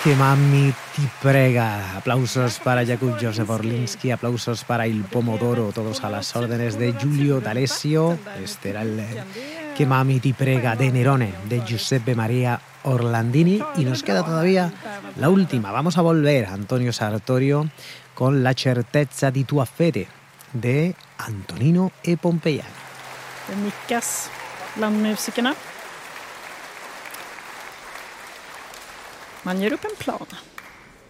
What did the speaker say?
Que mami ti prega. Aplausos para Jakub Joseph Orlinsky, aplausos para Il Pomodoro, todos a las órdenes de Giulio D'Alessio. Este era el Que mami ti prega de Nerone, de Giuseppe Maria Orlandini. Y nos queda todavía la última. Vamos a volver a Antonio Sartorio con La certezza di tua fede, de Antonino e Pompeiani. Det nickas bland musikerna. Man gör upp en plan.